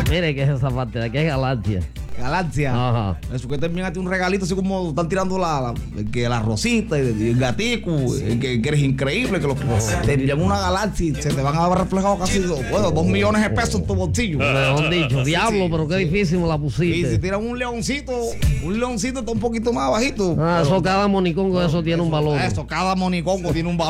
Mire que es esa parte de aquí, es galaxia. Galaxia. Ajá. Eso que terminaste un regalito así como están tirando la rosita y el gatico, que eres increíble, que te llaman una galaxia y se te van a ver reflejados casi 2 millones de pesos en tu bolsillo. Mejor dicho, diablo, Sí, pero qué difícil me la Y pusiste. si tiran un leoncito está un poquito más bajito. Eso cada monicongo, eso tiene un valor. Eso, cada monicongo tiene un valor.